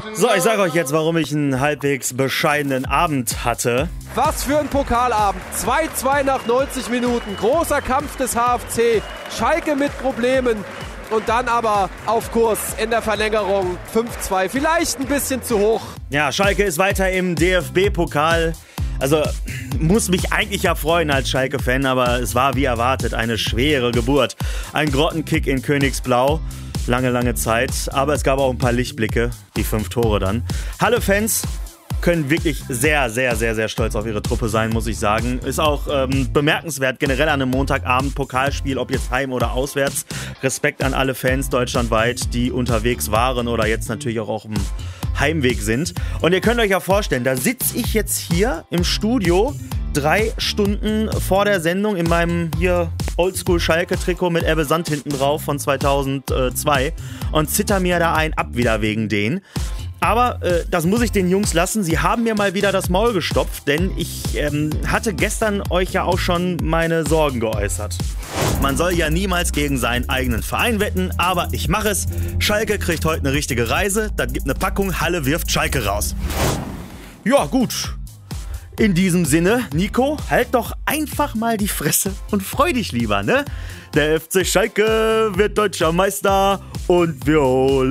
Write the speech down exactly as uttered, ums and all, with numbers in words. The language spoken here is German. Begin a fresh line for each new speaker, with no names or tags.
So, ich sage euch jetzt, warum ich einen halbwegs bescheidenen Abend hatte.
Was für ein Pokalabend. zwei zu zwei nach neunzig Minuten. Großer Kampf des H F C. Schalke mit Problemen. Und dann aber auf Kurs in der Verlängerung. fünf zu zwei. Vielleicht ein bisschen zu hoch.
Ja, Schalke ist weiter im D F B-Pokal. Also, muss mich eigentlich ja freuen als Schalke-Fan, aber es war wie erwartet eine schwere Geburt. Ein Grottenkick in Königsblau. Lange, lange Zeit. Aber es gab auch ein paar Lichtblicke. Die fünf Tore dann. Halle-Fans können wirklich sehr, sehr, sehr, sehr stolz auf ihre Truppe sein, muss ich sagen. Ist auch ähm, bemerkenswert, generell an einem Montagabend Pokalspiel, ob jetzt heim oder auswärts. Respekt an alle Fans deutschlandweit, die unterwegs waren oder jetzt natürlich auch auf dem Heimweg sind. Und ihr könnt euch ja vorstellen, da sitze ich jetzt hier im Studio drei Stunden vor der Sendung in meinem hier Oldschool-Schalke-Trikot mit Ebbe Sand hinten drauf von zweitausendzwei und zitter mir da ein ab wieder wegen denen. Aber äh, das muss ich den Jungs lassen. Sie haben mir mal wieder das Maul gestopft, denn ich ähm, hatte gestern euch ja auch schon meine Sorgen geäußert. Man soll ja niemals gegen seinen eigenen Verein wetten, aber ich mache es. Schalke kriegt heute eine richtige Reise, das gibt eine Packung, Halle wirft Schalke raus. Ja, gut. In diesem Sinne, Nico, halt doch einfach mal die Fresse und freu dich lieber, ne? Der F C Schalke wird deutscher Meister und wir holen